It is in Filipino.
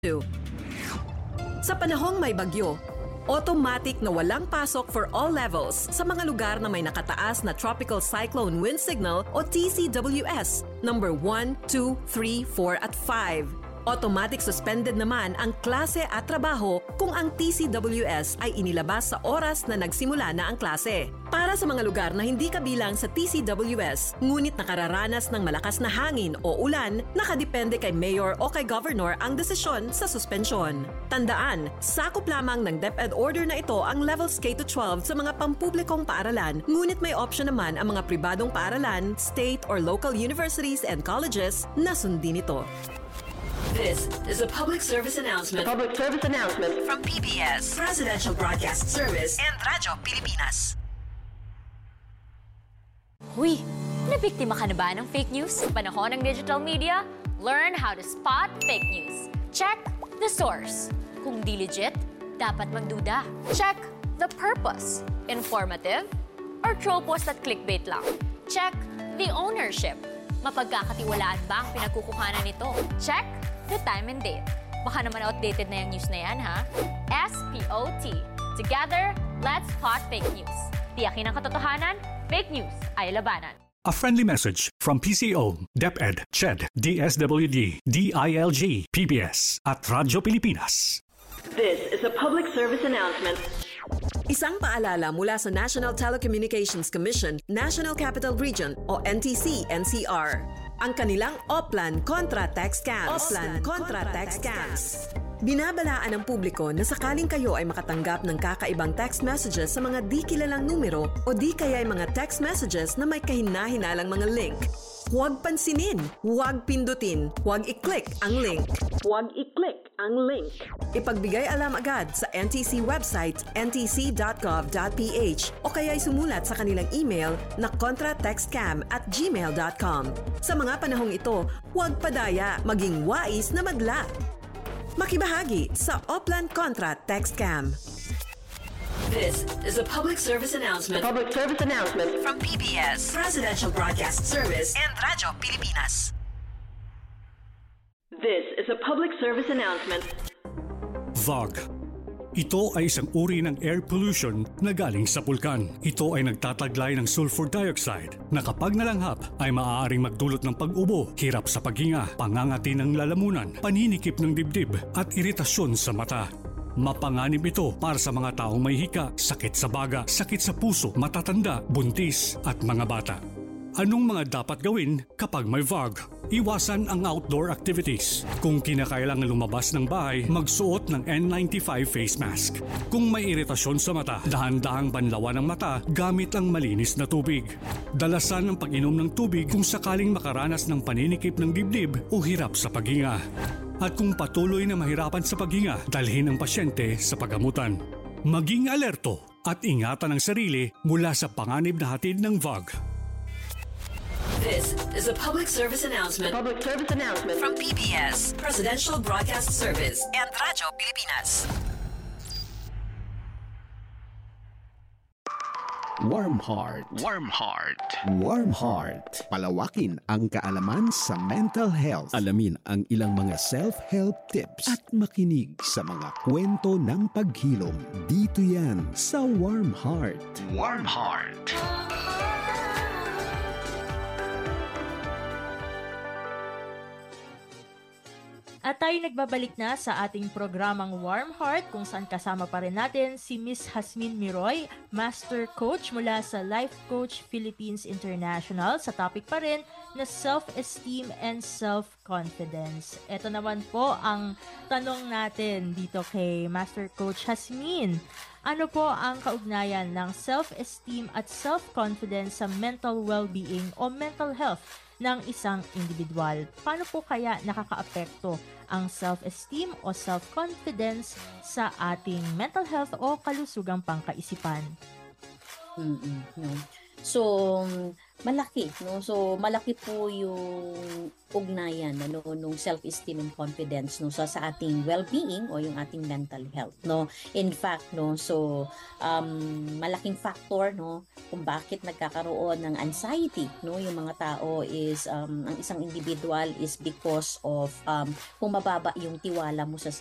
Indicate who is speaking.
Speaker 1: Sa panahong may bagyo, automatic na walang pasok for all levels sa mga lugar na may nakataas na Tropical Cyclone Wind Signal o TCWS number 1, 2, 3, 4 at 5. Automatic suspended naman ang klase at trabaho kung ang TCWS ay inilabas sa oras na nagsimula na ang klase. Para sa mga lugar na hindi kabilang sa TCWS, ngunit nakararanas ng malakas na hangin o ulan, nakadepende kay Mayor o kay Governor ang desisyon sa suspensyon. Tandaan, sakop lamang ng DepEd order na ito ang levels K-12 sa mga pampublikong paaralan, ngunit may option naman ang mga pribadong paaralan, state or local universities and colleges na sundin ito. This is a public service announcement. From PBS, Presidential Broadcast Service, and Radyo Pilipinas.
Speaker 2: Huy, nabiktima ka na ba ng fake news sa panahon ng digital media? Learn how to spot fake news. Check the source. Kung di legit, dapat magduda. Check the purpose. Informative or troll post at clickbait lang. Check the ownership. Mapagkakatiwalaan ba ang pinagkukuhanan nito? Check the time and date. Baka naman outdated na yung news na yan, ha? SPOT. Together, let's spot fake news. Tiyakin ang katotohanan, fake news ay labanan.
Speaker 3: A friendly message from PCO, DepEd, CHED, DSWD, DILG, PBS, at Radyo Pilipinas.
Speaker 1: This is a public service announcement. Isang paalala mula sa National Telecommunications Commission, National Capital Region o NTC-NCR. Ang kanilang Oplan Contra Text Scams. Binabalaan ng publiko na sakaling kayo ay makatanggap ng kakaibang text messages sa mga di kilalang numero o di kaya ay mga text messages na may kahina-hinalang mga link. Huwag pansinin, huwag pindutin, huwag i-click ang link. Ipagbigay alam agad sa NTC website ntc.gov.ph o kaya'y sumulat sa kanilang email na contratextcam@gmail.com. Sa mga panahong ito, huwag padaya, maging wais na madla. Makibahagi sa Oplan Contra Text Scam. This is a public service announcement. From PBS, Presidential Broadcast Service, and Radyo Pilipinas. This is a public service announcement.
Speaker 3: VOG. Ito ay isang uri ng air pollution na galing sa pulkan. Ito ay nagtataglay ng sulfur dioxide na kapag nalanghap ay maaaring magdulot ng pag-ubo, hirap sa paghinga, pangangati ng lalamunan, paninikip ng dibdib at iritasyon sa mata. Mapanganib ito para sa mga taong may hika, sakit sa baga, sakit sa puso, matatanda, buntis at mga bata. Anong mga dapat gawin kapag may VOG? Iwasan ang outdoor activities. Kung kinakailangan lumabas ng bahay, magsuot ng N95 face mask. Kung may iritasyon sa mata, dahan-dahang banlawan ng mata gamit ang malinis na tubig. Dalasan ang pag-inom ng tubig kung sakaling makaranas ng paninikip ng dibdib o hirap sa paghinga. At kung patuloy na mahirapan sa paghinga, dalhin ang pasyente sa paggamutan. Maging alerto at ingatan ang sarili mula sa panganib na hatid ng VOG.
Speaker 1: This is a public service announcement. From PBS, Presidential Broadcast Service, and Radyo Pilipinas.
Speaker 4: Warm Heart. Palawakin ang kaalaman sa mental health. Alamin ang ilang mga self-help tips at makinig sa mga kwento ng paghilom. Dito yan sa Warm Heart.
Speaker 5: At tayo nagbabalik na sa ating programang Warm Heart kung saan kasama pa rin natin si Miss Hasmin Miroy, Master Coach mula sa Life Coach Philippines International sa topic pa rin na self-esteem and self-confidence. Ito naman po ang tanong natin dito kay Master Coach Hasmin. Ano po ang kaugnayan ng self-esteem at self-confidence sa mental well-being o mental health ng isang individual? Paano po kaya nakakaapekto ang self-esteem o self-confidence sa ating mental health o kalusugang pangkaisipan?
Speaker 6: So, malaki, no? So malaki po yung ugnayan nung self-esteem and confidence no sa ating well-being o yung ating mental health, no. In fact, no, so malaking factor, no, kung bakit nagkakaroon ng anxiety, no, yung mga tao is ang isang individual is because of kung mababa yung tiwala mo sa